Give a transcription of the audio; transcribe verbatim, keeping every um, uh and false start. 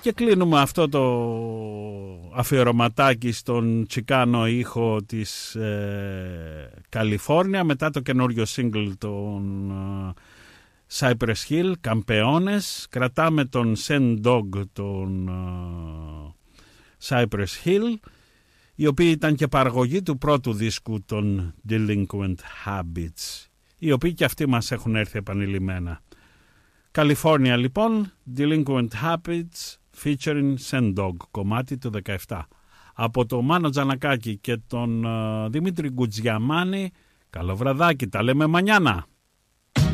Και κλείνουμε αυτό το αφιερωματάκι στον τσικάνο ήχο της ε, Καλιφόρνια μετά το καινούριο single των ε, Cypress Hill, Καμπεώνες. Κρατάμε τον Sen Dog των ε, Cypress Hill, οι οποίοι ήταν και παραγωγή του πρώτου δίσκου των Delinquent Habits, οι οποίοι και αυτοί μας έχουν έρθει επανειλημμένα. Καλιφόρνια λοιπόν, Delinquent Habits featuring Sen Dog, κομμάτι του δεκαεπτά. Από το Μάνο Τζανακάκη και τον uh, Δημήτρη Γκουτζιαμάνη, καλό βραδάκι, τα λέμε μανιάνα.